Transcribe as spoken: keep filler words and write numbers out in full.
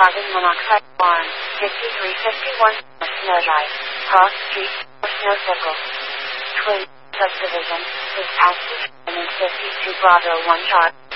carbon monoxide Farm, fifty-three fifty-one, Snow Drive, Cross Street, Snow Circle. Twin Subdivision, is active, and in fifty-two Bravo one Charlie.